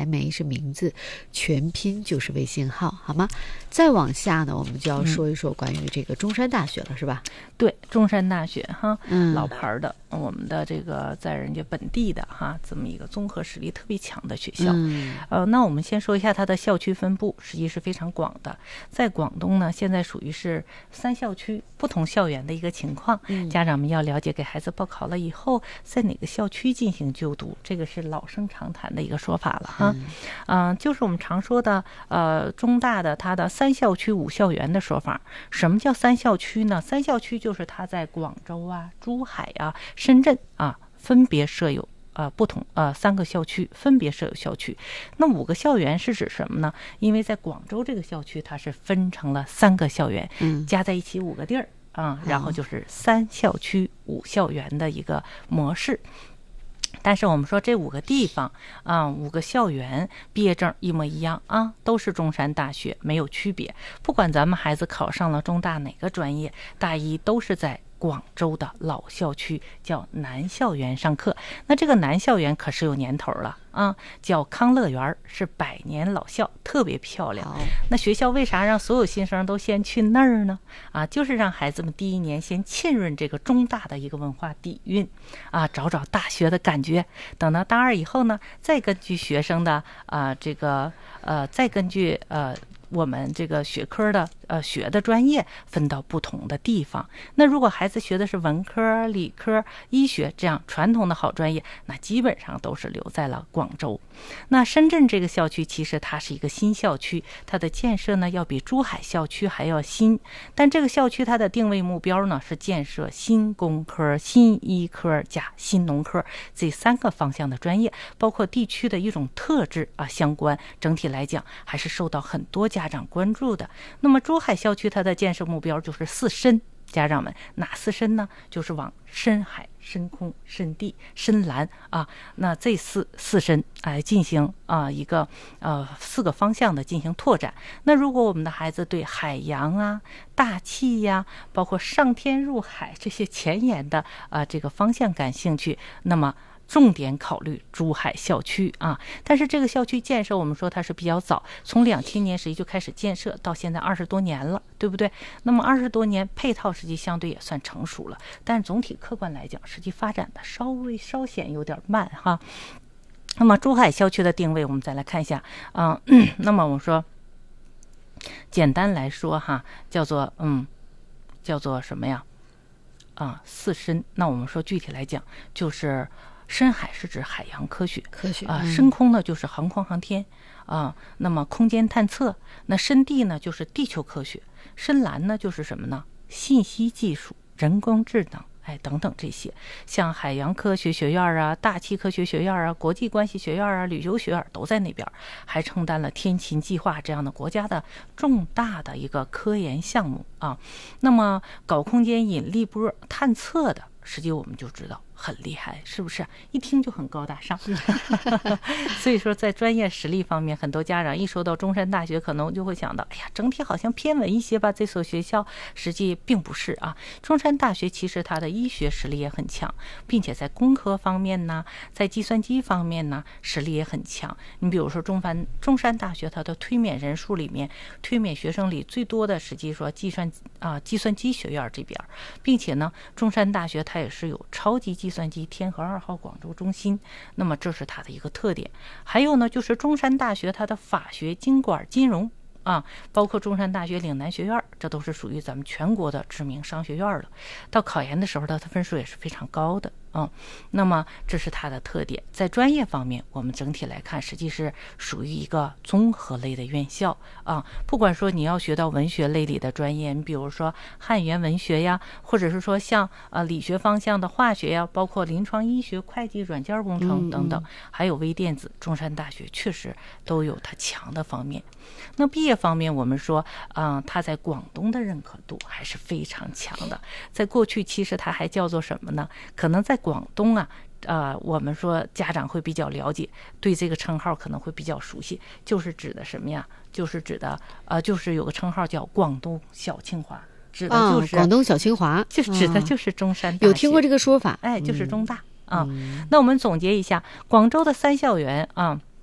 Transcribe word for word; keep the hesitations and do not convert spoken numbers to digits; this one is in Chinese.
白梅是名字，全拼就是微信号，好吗？再往下呢，我们就要说一说关于这个中山大学了，嗯、是吧？ 对，中山大学哈， 嗯， 老牌的，我们的这个在人家本地的哈，这么一个综合实力特别强的学校。 嗯， 呃，那我们先说一下它的校区分布，实际是非常广的。在广东呢，现在属于是三校区不同校园的一个情况。 嗯， 家长们要了解，给孩子报考了以后，在哪个校区进行就读，这个是老生常谈的一个说法了哈。嗯、呃，就是我们常说的呃中大的它的三校区五校园的说法。什么叫三校区呢？三校区就是它在广州啊、珠海啊、深圳啊分别设有呃不同呃三个校区，分别设有校区。那五个校园是指什么呢？因为在广州这个校区它是分成了三个校园， 嗯， 加在一起五个地儿啊、嗯，然后就是三校区五校园的一个模式。但是我们说这五个地方啊、嗯，五个校园毕业证一模一样啊，都是中山大学，没有区别。不管咱们孩子考上了中大哪个专业，大一都是在广州的老校区叫南校园上课。那这个南校园可是有年头了啊，叫康乐园，是百年老校，特别漂亮。那学校为啥让所有新生都先去那儿呢？啊，就是让孩子们第一年先浸润这个中大的一个文化底蕴啊，找找大学的感觉。等到大二以后呢，再根据学生的啊、呃、这个呃，再根据呃。我们这个学科的呃学的专业分到不同的地方。那如果孩子学的是文科、理科、医学这样传统的好专业，那基本上都是留在了广州。那深圳这个校区其实它是一个新校区，它的建设呢要比珠海校区还要新。但这个校区它的定位目标呢是建设新工科、新医科加新农科这三个方向的专业，包括地区的一种特质啊相关。整体来讲还是受到很多家长关注的。那么珠海校区它的建设目标就是四深，家长们哪四深呢？就是往深海、深空、深地、深蓝啊，那这四四深来进行啊一个呃四个方向的进行拓展。那如果我们的孩子对海洋啊、大气呀、包括上天入海这些前沿的啊这个方向感兴趣，那么重点考虑珠海校区啊，但是这个校区建设我们说它是比较早，从两千年实际就开始建设，到现在二十多年了，对不对？那么二十多年配套实际相对也算成熟了，但是总体客观来讲，实际发展的稍微稍显有点慢哈。那么珠海校区的定位，我们再来看一下啊、嗯，那么我们说，简单来说哈，叫做嗯，叫做什么呀？啊，四深。那我们说具体来讲，就是深海是指海洋科学， 科学啊、 嗯， 深空呢就是航空航天啊，那么空间探测，那深地呢就是地球科学，深蓝呢就是什么呢？信息技术、人工智能。哎，等等这些，像海洋科学学院啊、大气科学学院啊、国际关系学院啊、旅游学院都在那边，还承担了天琴计划这样的国家的重大的一个科研项目啊。那么搞空间引力波探测的，实际我们就知道很厉害，是不是？一听就很高大上。所以说，在专业实力方面，很多家长一说到中山大学，可能就会想到，哎呀，整体好像偏文一些吧。这所学校实际并不是啊。中山大学其实它的医学实力也很强，并且在工科方面呢，在计算机方面呢，实力也很强。你比如说中山中山大学，它的推免人数里面，推免学生里最多的，实际说计算啊计算机学院这边，并且呢，中山大学它也是有超级计算机天河二号广州中心，那么这是它的一个特点。还有呢，就是中山大学它的法学、经管、金融啊，包括中山大学岭南学院，这都是属于咱们全国的知名商学院了。到考研的时候，它的分数也是非常高的啊。那么这是它的特点。在专业方面，我们整体来看，实际是属于一个综合类的院校啊。不管说你要学到文学类里的专业，你比如说汉语言文学呀，或者是说像呃理学方向的化学呀，包括临床医学、会计、软件工程等等，还有微电子，中山大学确实都有它强的方面。那毕业方面，我们说，嗯、呃，它在广东的认可度还是非常强的。在过去，其实它还叫做什么呢？可能在广东啊，呃，我们说家长会比较了解，对这个称号可能会比较熟悉，就是指的什么呀？就是指的，呃，就是有个称号叫广东小清华。指的就是、 哦、广东小清华， 就指的就是中山大学、 哦、有听过这个说法， 哎，就是中大、 嗯、 啊、嗯。那我们总结一下，广州的三校园啊。